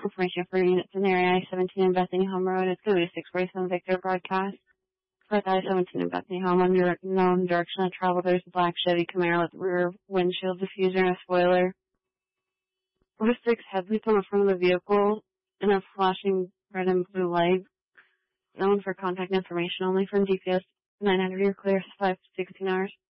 Information for units in area I-17 and Bethany Home Road. It's going to be 647 Victor broadcast. For I-17 and Bethany Home, unknown direction of travel. There's a black Chevy Camaro with a rear windshield diffuser and a spoiler. With 6 headlights on the front of the vehicle and a flashing red and blue light. Known for contact information only from DPS 900. You're clear 5 to 16 hours.